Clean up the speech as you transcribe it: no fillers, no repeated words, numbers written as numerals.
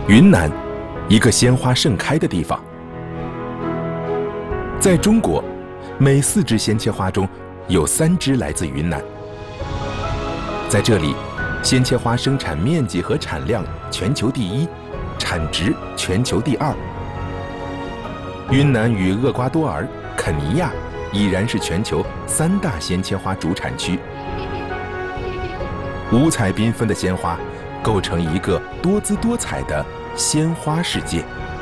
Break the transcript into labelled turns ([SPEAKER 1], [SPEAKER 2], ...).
[SPEAKER 1] 云南，一个鲜花盛开的地方。在中国，每4枝鲜切花中有3枝来自云南。在这里，鲜切花生产面积和产量全球第1，产值全球第2。云南与厄瓜多尔、肯尼亚已然是全球3大鲜切花主产区。五彩缤纷的鲜花构成一个多姿多彩的鲜花世界。